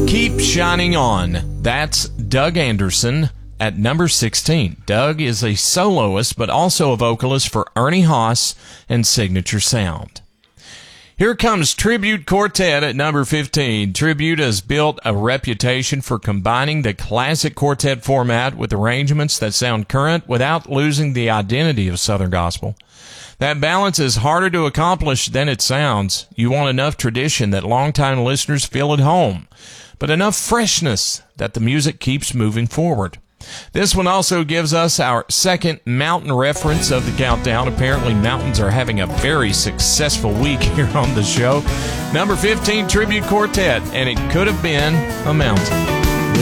Keep Shining On. That's Doug Anderson at number 16. Doug is a soloist, but also a vocalist for Ernie Haas and Signature Sound. Here comes Tribute Quartet at number 15. Tribute has built a reputation for combining the classic quartet format with arrangements that sound current without losing the identity of Southern gospel. That balance is harder to accomplish than it sounds. You want enough tradition that longtime listeners feel at home, but enough freshness that the music keeps moving forward. This one also gives us our second mountain reference of the countdown. Apparently, mountains are having a very successful week here on the show. Number 15, Tribute Quartet, and it could have been a mountain.